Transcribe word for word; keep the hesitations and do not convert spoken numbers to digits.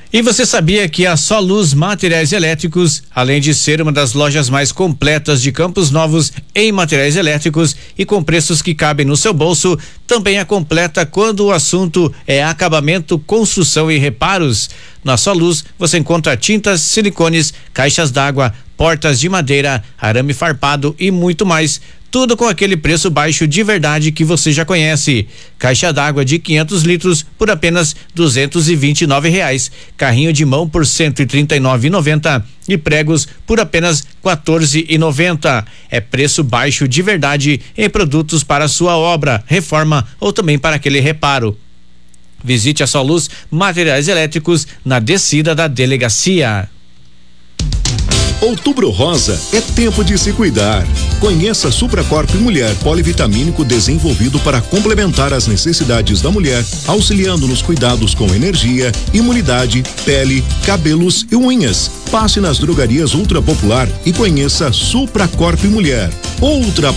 E você sabia que a Soluz Materiais Elétricos, além de ser uma das lojas mais completas de Campos Novos em materiais elétricos e com preços que cabem no seu bolso, também é completa quando o assunto é acabamento, construção e reparos? Na Soluz você encontra tintas, silicones, caixas d'água, portas de madeira, arame farpado e muito mais. Tudo com aquele preço baixo de verdade que você já conhece. Caixa d'água de quinhentos litros por apenas duzentos e vinte e nove reais. Carrinho de mão por cento e trinta e nove reais e noventa centavos e pregos por apenas quatorze reais e noventa centavos. É preço baixo de verdade em produtos para sua obra, reforma ou também para aquele reparo. Visite a Soluz Materiais Elétricos na descida da delegacia. Outubro Rosa é tempo de se cuidar. Conheça Supracorp Mulher polivitamínico desenvolvido para complementar as necessidades da mulher, auxiliando nos cuidados com energia, imunidade, pele, cabelos e unhas. Passe nas drogarias Ultra Popular e conheça Supracorp Mulher. Outra